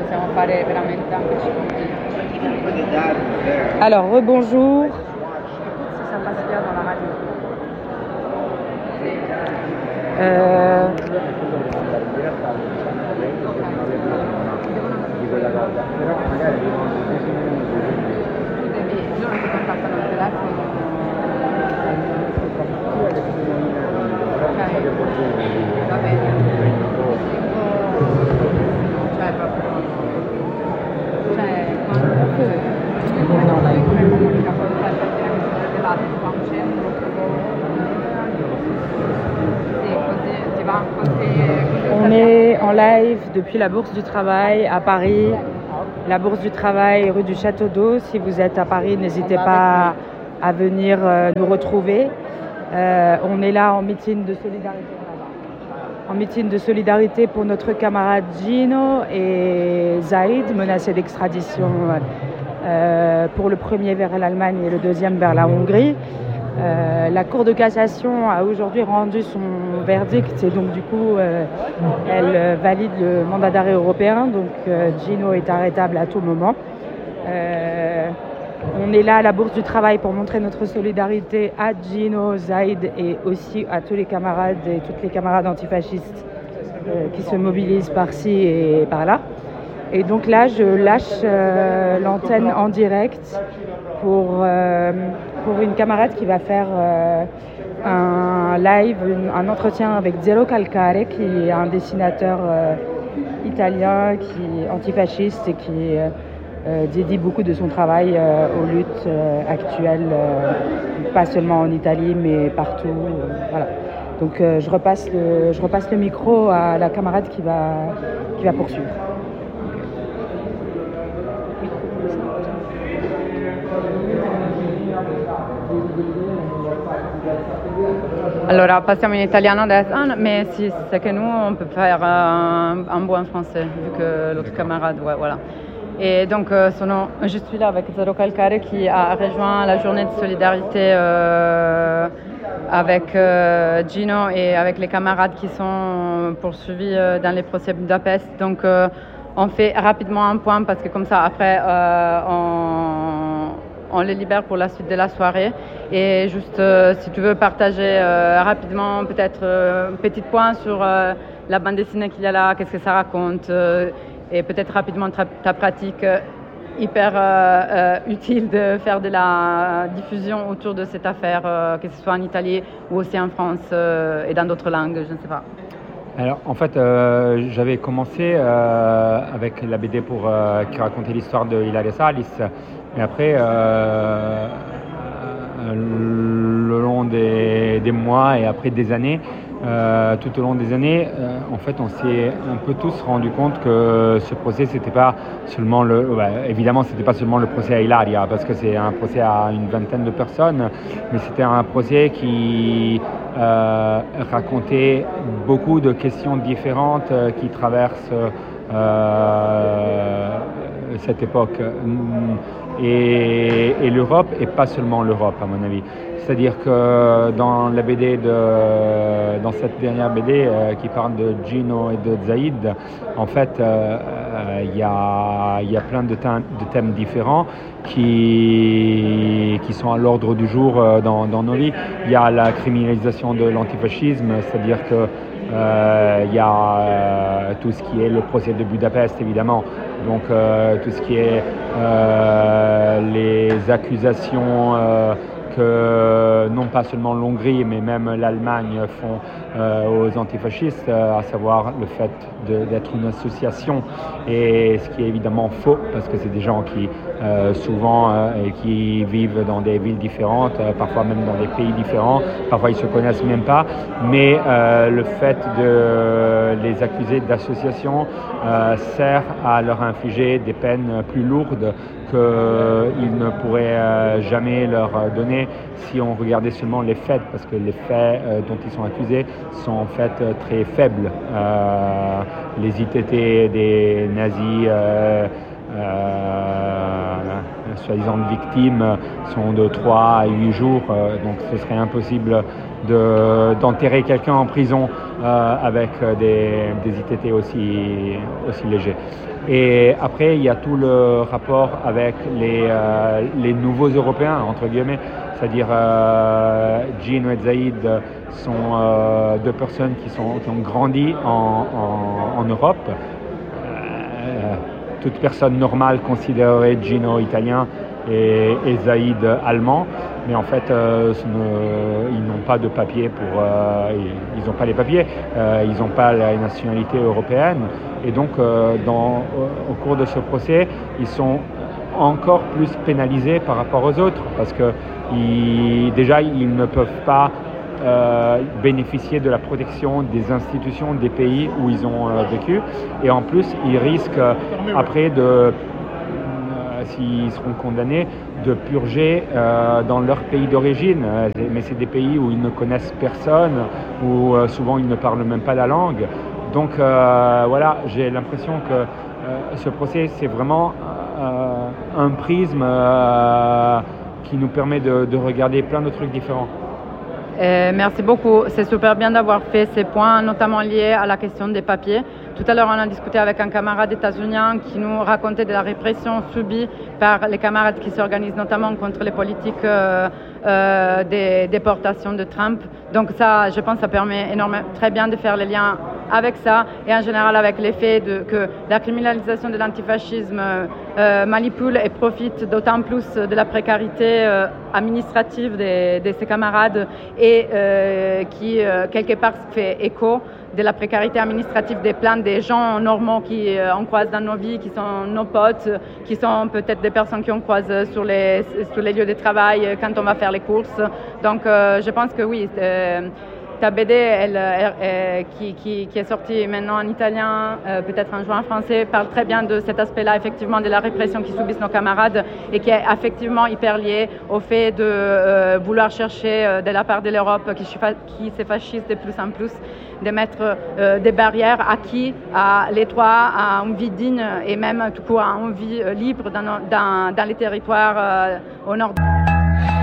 possiamo fare veramente anche 5 minuti. Alors, rebonjour. Si ça passe bien dans la radio. Loro ti contattano al telefono. Ok, va bene. Cioè proprio. Cioè, quando noi come comunica con te per dire che sono delle date, ti fa un cenno. Sì, così ti va così. On est en live depuis la Bourse du Travail à Paris. La Bourse du Travail, rue du Château d'Eau. Si vous êtes à Paris, n'hésitez pas à venir nous retrouver. On est là en meeting de solidarité. En meeting de solidarité pour notre camarade Gino et Zaïd, menacés d'extradition pour le premier vers l'Allemagne et le deuxième vers la Hongrie. La Cour de cassation a aujourd'hui rendu son verdict et donc du coup elle valide le mandat d'arrêt européen, donc Gino est arrêtable à tout moment. On est là à la Bourse du Travail pour montrer notre solidarité à Gino, Zaïd et aussi à tous les camarades et toutes les camarades antifascistes qui se mobilisent par-ci et par-là. Et donc là, je lâche l'antenne en direct pour une camarade qui va faire un live, un entretien avec Zero Calcare, qui est un dessinateur italien, qui est antifasciste et qui dédie beaucoup de son travail aux luttes actuelles, pas seulement en Italie, mais partout. Voilà. Donc je repasse le micro à la camarade qui va poursuivre. Allora passiamo in italiano adesso, mais si c'est que nous on peut faire un bout en français vu que l'autre camarade, ouais, voilà. Et donc je suis là avec Zero Calcare qui a rejoint la journée de solidarité avec Gino et avec les camarades qui sont poursuivis dans les procès Budapest. Donc on fait rapidement un point parce que comme ça après on les libère pour la suite de la soirée. Et juste si tu veux partager rapidement peut-être un petit point sur la bande dessinée qu'il y a là, qu'est-ce que ça raconte et peut-être rapidement ta pratique hyper utile de faire de la diffusion autour de cette affaire, que ce soit en Italie ou aussi en France et dans d'autres langues, je ne sais pas. Alors en fait j'avais commencé avec la BD qui racontait l'histoire de Ilaria Salis, mais après le long des mois et après des années, tout au long des années, en fait, on s'est un peu tous rendu compte que ce procès, c'était pas seulement évidemment, c'était pas seulement le procès à Ilaria, parce que c'est un procès à une vingtaine de personnes, mais c'était un procès qui racontait beaucoup de questions différentes qui traversent cette époque. Et l'Europe, et pas seulement l'Europe à mon avis. C'est-à-dire que dans la BD dans cette dernière BD qui parle de Gino et de Zaïd, en fait, il y a plein de thèmes différents qui sont à l'ordre du jour dans nos vies. Il y a la criminalisation de l'antifascisme, c'est-à-dire que il y a tout ce qui est le procès de Budapest évidemment, donc tout ce qui est les accusations que non pas seulement l'Hongrie mais même l'Allemagne font aux antifascistes, à savoir le fait d'être une association, et ce qui est évidemment faux parce que c'est des gens qui souvent qui vivent dans des villes différentes, parfois même dans des pays différents, parfois ils se connaissent même pas, mais le fait de les accuser d'association sert à leur infliger des peines plus lourdes qu'ils ne pourraient jamais leur donner si on regardait seulement les faits, parce que les faits dont ils sont accusés sont en fait très faibles. Les ITT des nazis soi-disant victimes sont de 3 à 8 jours, donc ce serait impossible d'enterrer quelqu'un en prison avec des ITT aussi légers. Et après, il y a tout le rapport avec les nouveaux Européens, entre guillemets, c'est-à-dire Gino et Zaïd sont deux personnes qui ont grandi en Europe. Toute personne normale considérerait Gino italien et Zaïd allemand, mais en fait ils n'ont pas de papier ils n'ont pas les papiers, ils n'ont pas la nationalité européenne, et donc au cours de ce procès ils sont encore plus pénalisés par rapport aux autres, parce que déjà ils ne peuvent pas bénéficier de la protection des institutions des pays où ils ont vécu, et en plus ils risquent après s'ils seront condamnés, de purger dans leur pays d'origine, mais c'est des pays où ils ne connaissent personne, où souvent ils ne parlent même pas la langue. Donc voilà, j'ai l'impression que ce procès c'est vraiment un prisme qui nous permet de regarder plein de trucs différents. Merci beaucoup. C'est super bien d'avoir fait ces points, notamment liés à la question des papiers. Tout à l'heure, on a discuté avec un camarade états-unien qui nous racontait de la répression subie par les camarades qui s'organisent notamment contre les politiques des déportations de Trump. Donc ça, je pense que ça permet très bien de faire les liens avec ça, et en général avec l'effet que la criminalisation de l'antifascisme manipule et profite d'autant plus de la précarité administrative de ses camarades, et qui quelque part fait écho de la précarité administrative des plein des gens normaux qu'on croise dans nos vies, qui sont nos potes, qui sont peut-être des personnes qu'on croise sur les lieux de travail quand on va faire les courses. Donc je pense que oui, ta BD, qui est sortie maintenant en italien, peut-être en juin en français, parle très bien de cet aspect-là, effectivement, de la répression qui subissent nos camarades, et qui est effectivement hyper lié au fait de vouloir chercher de la part de l'Europe, qui se fascise de plus en plus, de mettre des barrières à les droits, à une vie digne, et même tout court à une vie libre dans les territoires au nord.